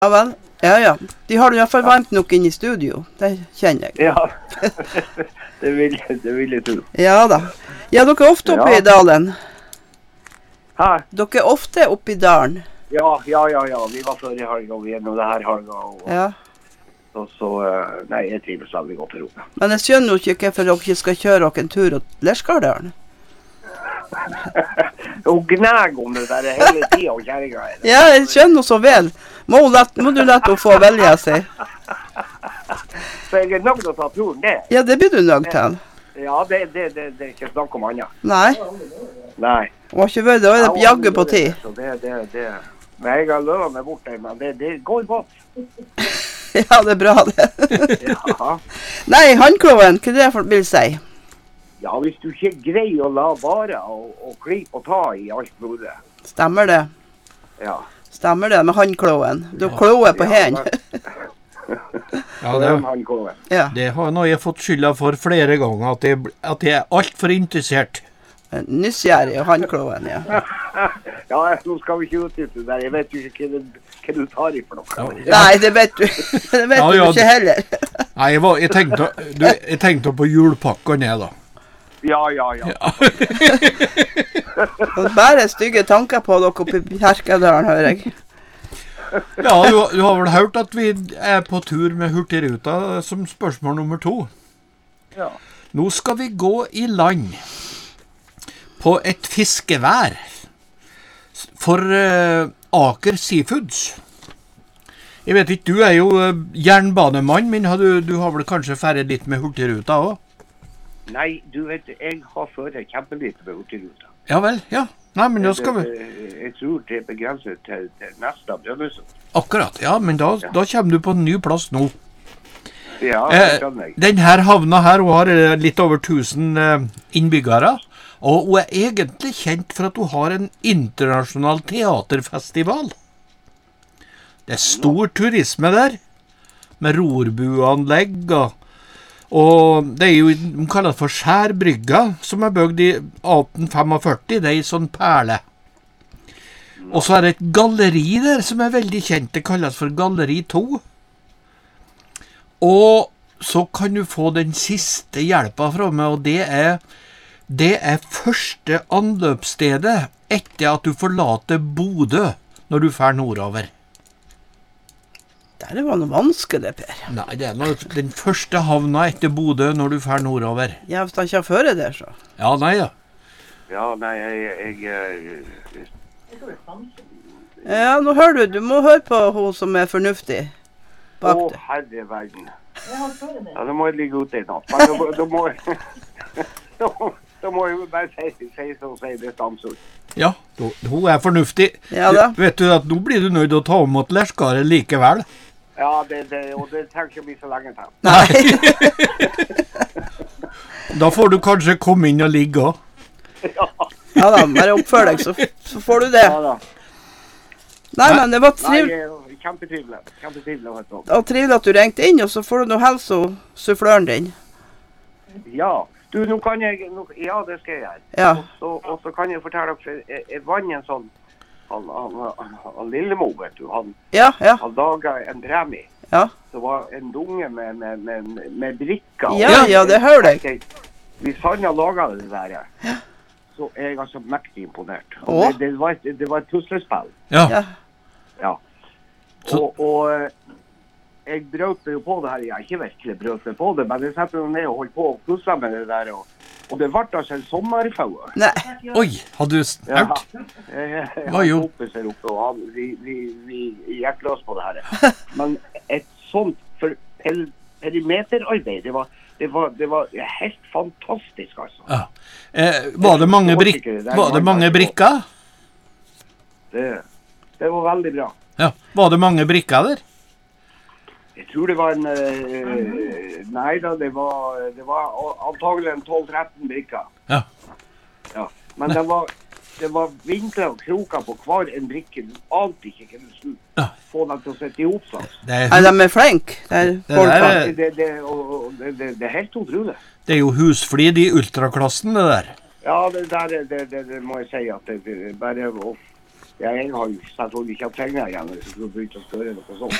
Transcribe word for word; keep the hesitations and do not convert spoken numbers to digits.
Ja vel, ja ja. De har du i hvert fall varmt nok inn i studio, det kjenner jeg. Ja, det vil, det vil jeg tro. Ja da. Ja, dere er ofte oppe Ja. i dalen. Hæ? Dere er ofte oppe i dalen. Ja, ja, ja, ja. Vi var før i helga, og vi er nå det her helga. Og, Ja. og så, eh, nei, jeg trives veldig godt her oppe. Men jeg skjønner jo ikke hvorfor dere ikke skal kjøre dere en tur til Lerskardalen. Hun gnæg om det der hele tida, og kjæringa er det. Ja, jeg skjønner så vel. Må, hun lett, må du lette å få velge seg. Så jeg er nødt til å ta turen der. Ja, det blir du nødt til. Ja, det, det, det, det er ikke snakk om annet. Nei, Nei. hun har ikke vært, da er det jagge på tid. Så det, det, det. Men jeg har løvet meg bort der, men det, det går godt. Ja, det er bra det. Ja. Nei, handkloven, hva det for vil si? Ja, hvis du ikke greier å la være og, og klippe og ta i alt blodet. Stemmer det? Ja. Stemmer det med handkloven? Du kloer på Ja, hendene. Ja, det det, er handkloven. Ja, det har nå jeg fått skylda for flere ganger, at jeg, at jeg er alt for interessert. nysgjerrig og handkloven, ja. Ja, nå skal vi ikke utnytte det der. Jeg vet jo ikke hva, det, hva du tar i for noe. Ja. Nei, det vet du. Det vet Ja, du ja, ikke heller. Nei, jeg, var, jeg, tenkte, du, jeg tenkte på julepakkene, da. Ja, ja, ja. Og bare stygge tanker på dere oppe i Bjerkedalen, hører jeg. Ja, du, du har vel hørt at vi er på tur med Hurtigruta som spørsmål nummer to. Ja. Nå skal vi gå i land på et fiskevær for uh, Aker Seafoods. Jeg vet ikke, du er jo uh, jernbanemann, men har du, du har vel kanskje ferdig litt med Hurtigruta også? Nei, du vet, jeg har ført kjempelite med Hurtigruta. Ja vel, ja. Nei, men da skal vi... Jeg tror det er begrenset til, til neste Brønnøysund. Akkurat, ja, men da, Ja. da kommer du på en ny plass nå. Ja, det Eh, skjønner jeg. den her havna her, hun har eh, litt over tusen eh, innbyggere, og hun er egentlig kjent for at hun har en internasjonal teaterfestival. Det er stor turisme der, med rorbuanlegg, og, og det er jo, de kaller det for Skjærbrygga, som er bygd i atten førtifem, det er en sånn perle. Og så er det et galleri der som er veldig kjent, det kalles for Galleri to. Og så kan du få den siste hjelpa fra meg, og det er, det er første anløpsstedet etter at du forlater Bodø når du fer nordover. Det var noe vanskelig, Per. Nei, det er nå den første havna etter Bodø når du fer nordover. Ja, hvis han ikke har føret det, så. Ja, nei da. Ja, nei, jeg... jeg, jeg Ja, nå hører du. Du må høre på hun som er fornuftig. Bak Å, det. herre verden. Ja, da må jeg ligge ute i natt. Men da, da må jeg... da, da må jeg jo bare si, si som sier det stamsord. Ja, hun hun er fornuftig. Ja da. Du, vet du at nå blir du nødt til å ta om mot Lerskaret likevel? Ja, det, det, og det trenger ikke bli så lenge til. Nei. Da får du kanskje komme inn og ligge også. Ja, Ja da, bare oppfør deg, så, så får du det. ja da. Nei, men det var Nei, triv, eh, kjempetrivelig. Kjempetrivelig å høre. og trivelig at du ringte inn, og så får du noe helse og suffløren din. Ja, du, nå kan jeg... Nå, ja, det skal jeg gjøre. Ja. Og så, og så kan jeg fortelle dere, jeg, jeg vant en sånn... Han, han, han, han Lillemo, vet du, han, Ja, ja, han daget en premie. ja. Det var en dunge med, med, med, med brikker. Ja, ja, det hører jeg. Hvis han har laget det der, så er jeg altså mektig imponert. Og Åh. Det, det, var et, det var et puslespill. Ja. Ja. Ja. Så- Og, og eh, jeg brøt meg jo på det her. Jeg har ikke virkelig brøt meg på det, men jeg setter meg ned og holdt på og puslet med det der. Og, og det ble altså en sommerfaue. Nei. Oi, har du snart? Jeg, jeg, jeg Hva har gjorde? kompis her oppe, og han, vi, vi, vi gikk løs på det her. Men et sånt for per, perimeterarbeid, det var, det, var, det var helt fantastisk, altså. Ja. Eh, var det mange, brik var det mange brikker? Det, det var veldig bra. Ja. Var det mange brikker der? Jeg tror det var en... eh, nei da, det var, det var antagelig en tolv tretten brikker. Ja. Ja. Men det var, det var vinkler og kroker på hver en brikke. Du ante ikke hva du skulle Ja. få dem til å sette ihop sånn. Det er, Nei, de er flinke. Det er Det folk der bak. er- Det, det, og, og, det, det, det er helt utrolig. det er jo husflid i ultraklassen, det der. Ja, det der det, det, det må jeg si at det, det er bare å Ja, jeg har jo selvfølgelig ikke hatt penger igjen hvis jeg skulle begynt å spørre noe sånt.